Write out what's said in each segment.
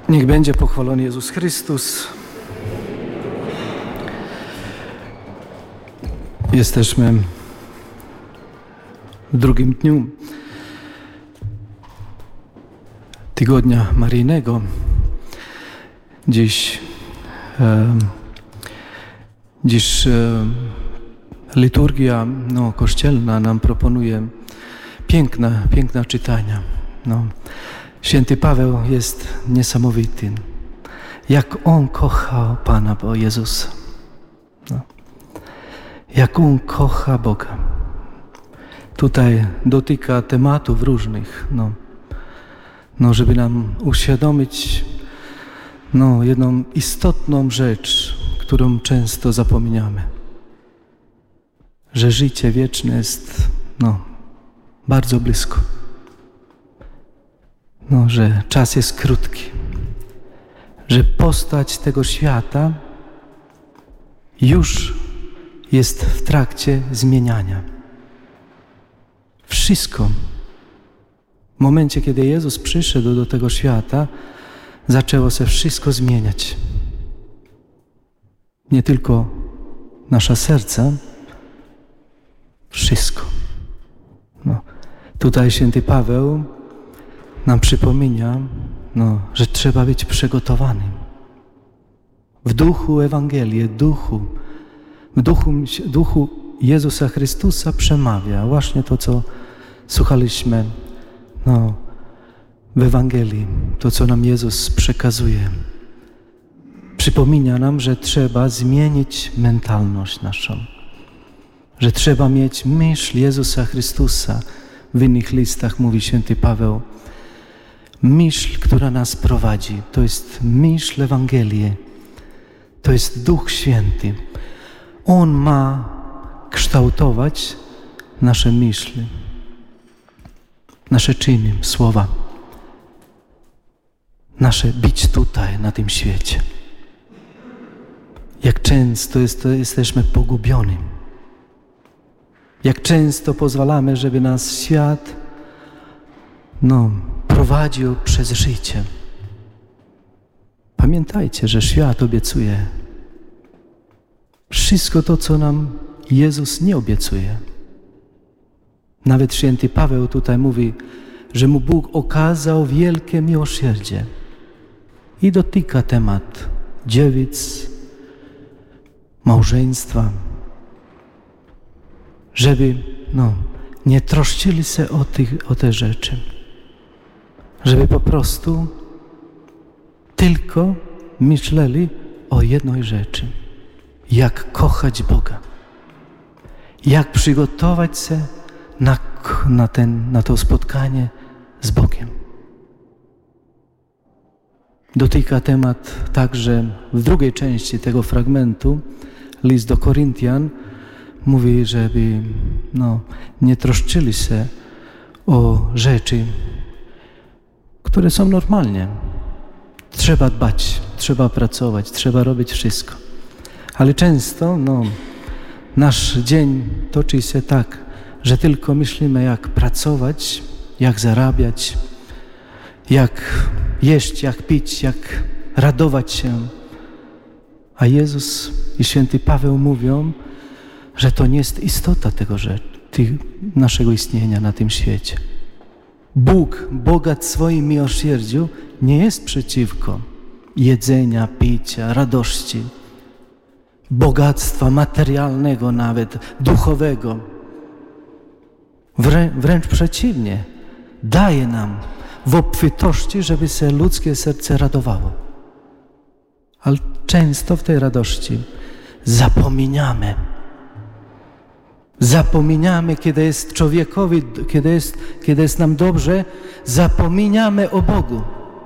Niech będzie pochwalony Jezus Chrystus. Jesteśmy w drugim dniu tygodnia maryjnego. Dziś liturgia kościelna nam proponuje piękne czytania. Święty Paweł jest niesamowity. Jak on kocha Pana Jezusa. Jak on kocha Boga. Tutaj dotyka tematów różnych. Żeby nam uświadomić jedną istotną rzecz, którą często zapominamy. Że życie wieczne jest bardzo blisko. Że czas jest krótki. Że postać tego świata już jest w trakcie zmieniania. Wszystko. W momencie, kiedy Jezus przyszedł do tego świata, zaczęło się wszystko zmieniać. Nie tylko nasze serca, wszystko. Tutaj święty Paweł nam przypomina, że trzeba być przygotowanym. W duchu Ewangelii, w duchu Jezusa Chrystusa przemawia właśnie to, co słuchaliśmy w Ewangelii, to, co nam Jezus przekazuje. Przypomina nam, że trzeba zmienić mentalność naszą, że trzeba mieć myśl Jezusa Chrystusa. W innych listach mówi święty Paweł, myśl, która nas prowadzi, to jest myśl Ewangelii, to jest Duch Święty. On ma kształtować nasze myśli, nasze czyny, słowa, nasze być tutaj, na tym świecie. Jak często jesteśmy pogubieni. Jak często pozwalamy, żeby nas świat prowadził przez życie. Pamiętajcie, że świat obiecuje wszystko to, co nam Jezus nie obiecuje. Nawet święty Paweł tutaj mówi, że mu Bóg okazał wielkie miłosierdzie i dotyka temat dziewic, małżeństwa, żeby nie troszczyli się o te rzeczy, żeby po prostu tylko myśleli o jednej rzeczy. Jak kochać Boga. Jak przygotować się na to spotkanie z Bogiem. Dotyka temat także w drugiej części tego fragmentu, list do Koryntian, mówi, żeby nie troszczyli się o rzeczy, które są normalnie. Trzeba dbać, trzeba pracować, trzeba robić wszystko. Ale często nasz dzień toczy się tak, że tylko myślimy, jak pracować, jak zarabiać, jak jeść, jak pić, jak radować się. A Jezus i święty Paweł mówią, że to nie jest istota naszego istnienia na tym świecie. Bóg, bogat w swoim miłosierdziu, nie jest przeciwko jedzenia, picia, radości, bogactwa materialnego nawet, duchowego. Wręcz przeciwnie, daje nam w obfitości, żeby się ludzkie serce radowało. Ale często w tej radości zapominamy, kiedy jest człowiekowi, kiedy jest nam dobrze, zapominamy o Bogu.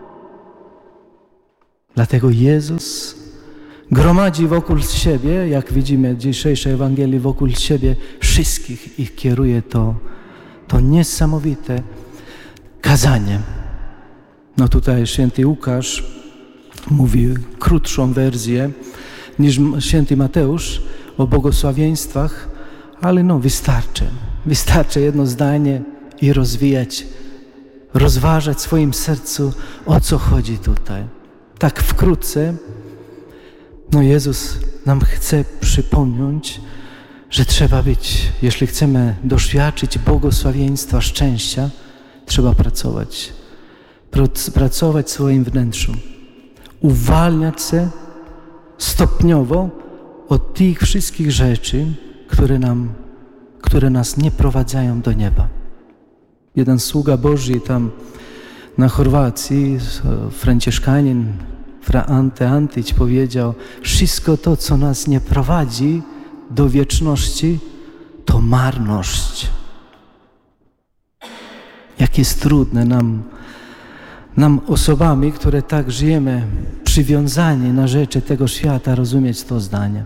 Dlatego Jezus gromadzi wokół siebie, jak widzimy w dzisiejszej Ewangelii, wokół siebie wszystkich i kieruje to niesamowite kazanie. Tutaj święty Łukasz mówi krótszą wersję niż święty Mateusz o błogosławieństwach, ale wystarczy jedno zdanie i rozważać w swoim sercu, o co chodzi tutaj. Tak wkrótce, Jezus nam chce przypomnieć, że trzeba być, jeśli chcemy doświadczyć błogosławieństwa, szczęścia, trzeba pracować. Pracować w swoim wnętrzu. Uwalniać się stopniowo od tych wszystkich rzeczy, które nas nie prowadzają do nieba. Jeden sługa Boży tam na Chorwacji, franciszkanin, fra Ante Antić powiedział: wszystko to, co nas nie prowadzi do wieczności, to marność. Jak jest trudne nam osobami, które tak żyjemy, przywiązani na rzeczy tego świata, rozumieć to zdanie.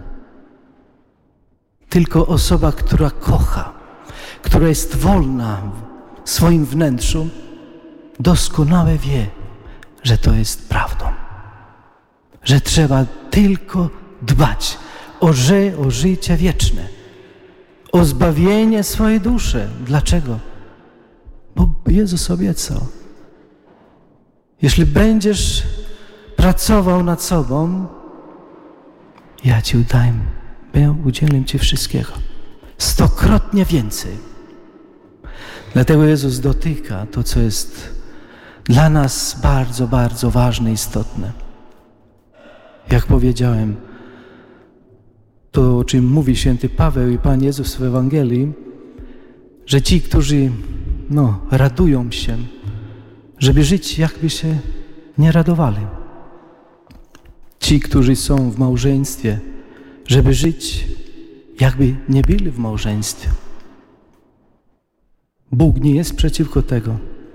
Tylko osoba, która kocha, która jest wolna w swoim wnętrzu, doskonale wie, że to jest prawdą. Że trzeba tylko dbać o życie wieczne, o zbawienie swojej duszy. Dlaczego? Bo Jezus obiecał. Jeśli będziesz pracował nad sobą, ja Ci udzielę Ci wszystkiego. 100-krotnie więcej. Dlatego Jezus dotyka to, co jest dla nas bardzo, bardzo ważne, istotne. Jak powiedziałem, to, o czym mówi święty Paweł i Pan Jezus w Ewangelii, że ci, którzy radują się, żeby żyć, jakby się nie radowali. Ci, którzy są w małżeństwie, żeby żyć, jakby nie byli w małżeństwie. Bóg nie jest przeciwko tego.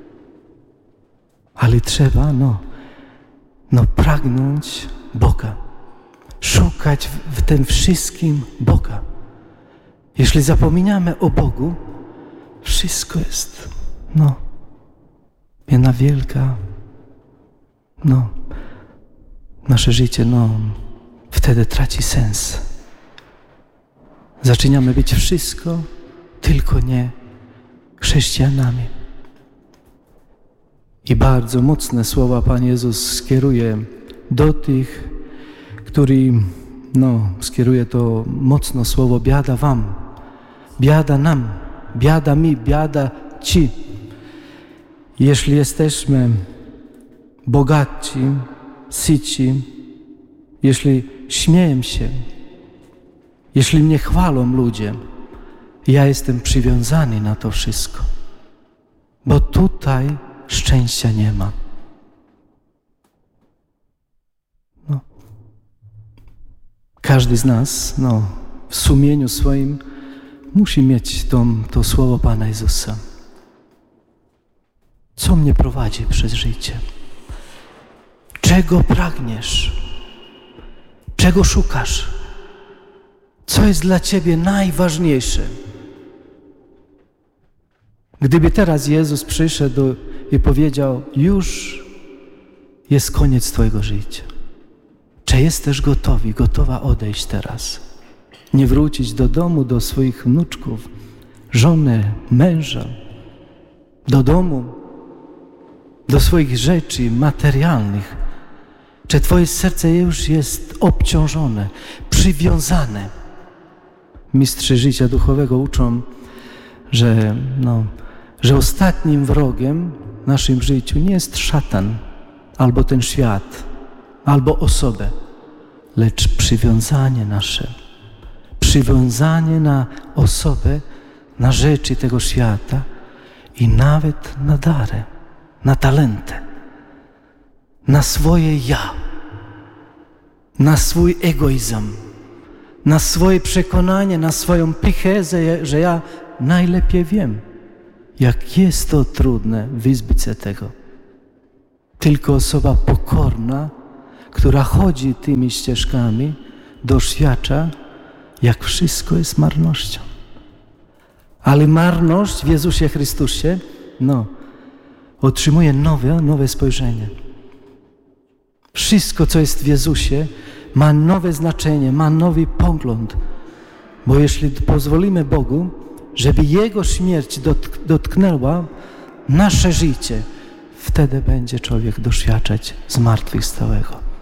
Ale trzeba, pragnąć Boga. Szukać w tym wszystkim Boga. Jeśli zapominamy o Bogu, wszystko jest, jedna wielka, nasze życie, wtedy traci sens. Zaczynamy być wszystko, tylko nie chrześcijanami. I bardzo mocne słowa Pan Jezus skieruje do tych, którzy, skieruje to mocno słowo: biada wam, biada nam, biada mi, biada ci. Jeśli jesteśmy bogaci, syci, jeśli śmieję się, jeśli mnie chwalą ludzie, ja jestem przywiązany na to wszystko, bo tutaj szczęścia nie ma. Każdy z nas, w sumieniu swoim musi mieć to słowo Pana Jezusa. Co mnie prowadzi przez życie? Czego pragniesz? Czego szukasz? Co jest dla Ciebie najważniejsze? Gdyby teraz Jezus przyszedł i powiedział: już jest koniec Twojego życia. Czy jesteś gotowa odejść teraz? Nie wrócić do domu, do swoich wnuczków, żony, męża, do domu, do swoich rzeczy materialnych. Czy Twoje serce już jest obciążone, przywiązane? Mistrze życia duchowego uczą, że ostatnim wrogiem w naszym życiu nie jest szatan, albo ten świat, albo osobę, lecz przywiązanie nasze. Przywiązanie na osobę, na rzeczy tego świata i nawet na dary, na talenty, na swoje ja, na swój egoizm, na swoje przekonanie, na swoją pychę, że ja najlepiej wiem. Jak jest to trudne wyzbyć się tego. Tylko osoba pokorna, która chodzi tymi ścieżkami, doświadcza, jak wszystko jest marnością. Ale marność w Jezusie Chrystusie, otrzymuje nowe spojrzenie. Wszystko, co jest w Jezusie, ma nowe znaczenie, ma nowy pogląd. Bo jeśli pozwolimy Bogu, żeby Jego śmierć dotknęła nasze życie, wtedy będzie człowiek doświadczać zmartwychwstałego.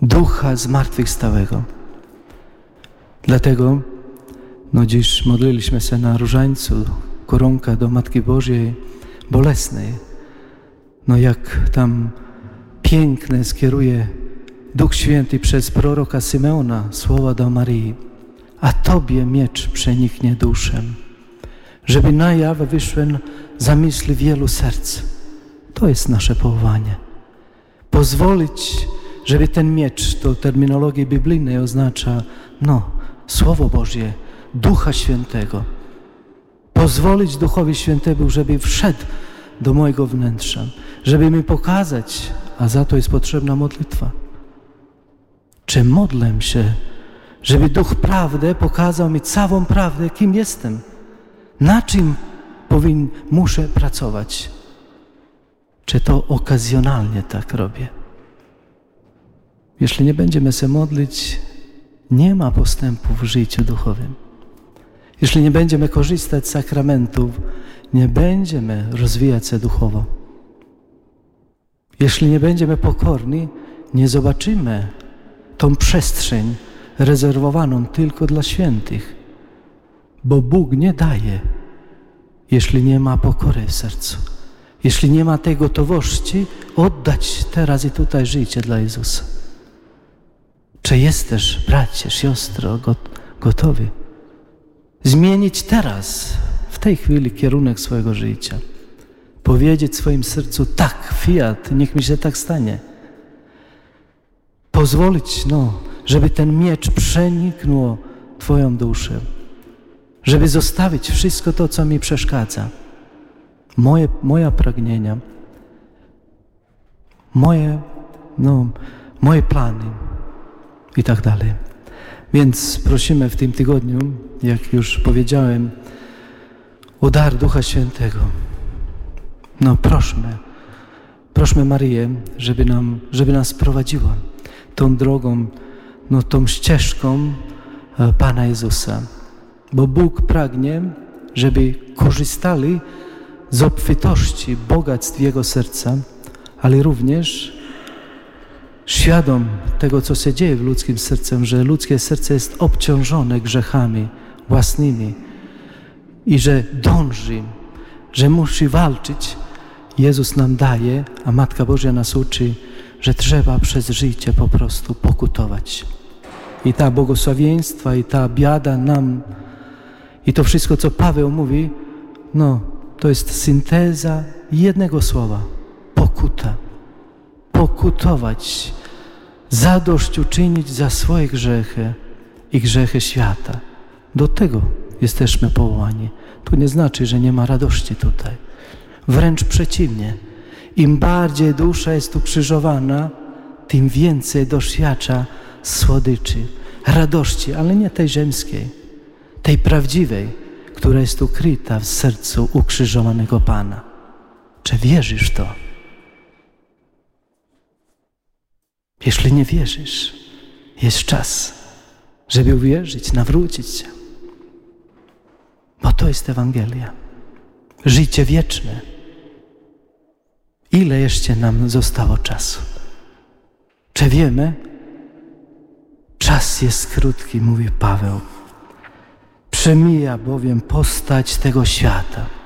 Ducha Zmartwychwstałego. Dlatego dziś modliliśmy się na różańcu koronka do Matki Bożej Bolesnej. Jak tam piękne skieruje Duch Święty przez proroka Symeona słowa do Maryi. A Tobie miecz przeniknie duszem, żeby na jaw wyszły zamysły wielu serc. To jest nasze powołanie. Pozwolić, żeby ten miecz, to terminologii biblijnej oznacza, Słowo Boże, Ducha Świętego. Pozwolić Duchowi Świętemu, żeby wszedł do mojego wnętrza, żeby mi pokazać, a za to jest potrzebna modlitwa. Czy modlę się, żeby Duch Prawdy pokazał mi całą prawdę, kim jestem, na czym muszę pracować. Czy to okazjonalnie tak robię? Jeśli nie będziemy się modlić, nie ma postępu w życiu duchowym. Jeśli nie będziemy korzystać z sakramentów, nie będziemy rozwijać się duchowo. Jeśli nie będziemy pokorni, nie zobaczymy tą przestrzeń rezerwowaną tylko dla świętych. Bo Bóg nie daje, jeśli nie ma pokory w sercu. Jeśli nie ma tej gotowości, oddać teraz i tutaj życie dla Jezusa. Czy jesteś, bracie, siostro, gotowy zmienić teraz, w tej chwili kierunek swojego życia? Powiedzieć w swoim sercu, tak, fiat, niech mi się tak stanie. Pozwolić, żeby ten miecz przeniknął Twoją duszę. Żeby zostawić wszystko to, co mi przeszkadza. Moje pragnienia, moje plany i tak dalej. Więc prosimy w tym tygodniu, jak już powiedziałem, o dar Ducha Świętego. Prośmy Maryję, żeby nas prowadziła tą drogą, tą ścieżką Pana Jezusa. Bo Bóg pragnie, żeby korzystali z obfitości, bogactw Jego serca, ale również świadom tego, co się dzieje w ludzkim sercu, że ludzkie serce jest obciążone grzechami własnymi i że dąży, że musi walczyć. Jezus nam daje, a Matka Boża nas uczy, że trzeba przez życie po prostu pokutować. I ta błogosławieństwa, i ta biada nam, i to wszystko, co Paweł mówi, to jest synteza jednego słowa. Pokuta. Pokutować. Zadośćuczynić za swoje grzechy i grzechy świata. Do tego jesteśmy powołani. To nie znaczy, że nie ma radości tutaj. Wręcz przeciwnie. Im bardziej dusza jest ukrzyżowana, tym więcej doświadcza słodyczy, radości, ale nie tej ziemskiej, tej prawdziwej, która jest ukryta w sercu ukrzyżowanego Pana. Czy wierzysz w to? Jeśli nie wierzysz, jest czas, żeby uwierzyć, nawrócić się. Bo to jest Ewangelia. Życie wieczne. Ile jeszcze nam zostało czasu? Czy wiemy? Czas jest krótki, mówi Paweł. Przemija bowiem postać tego świata.